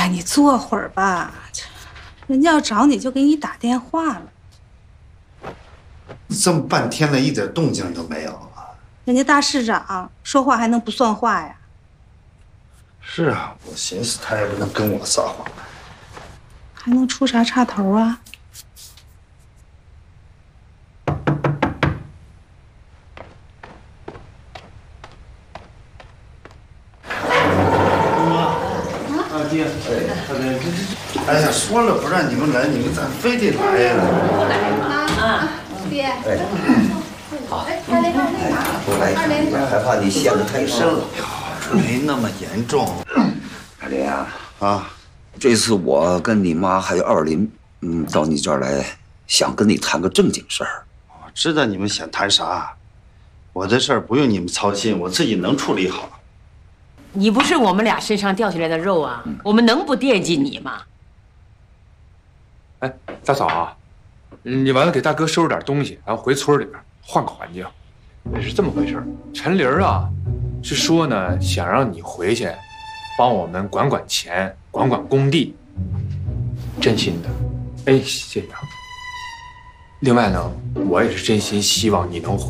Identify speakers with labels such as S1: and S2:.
S1: 呀，你坐会儿吧，人家要找你就给你打电话了。
S2: 这么半天了，一点动静都没有啊！
S1: 人家大市长说话还能不算话呀？
S2: 是啊，我寻思他也不能跟我撒谎，
S1: 还能出啥岔头啊？
S2: 爹，哎呀，说了不让你们来，你们咋非得来呀？
S3: 不来啊，爹。好，2连2那啥，
S4: 不来，害怕你陷得太深了。
S2: 没那么严重。
S4: 大林啊，
S2: 啊，
S4: 这次我跟你妈还有二林，到你这儿来，想跟你谈个正经事儿。
S2: 我知道你们想谈啥，我的事儿不用你们操心，我自己能处理好。
S5: 你不是我们俩身上掉下来的肉啊，我们能不惦记你吗？
S6: 哎，大嫂啊，你完了给大哥收拾点东西，然后回村里边换个环境。是这么回事，陈玲啊，是说呢，想让你回去，帮我们管管钱，管管工地，真心的。哎，谢谢啊。另外呢，我也是真心希望你能回。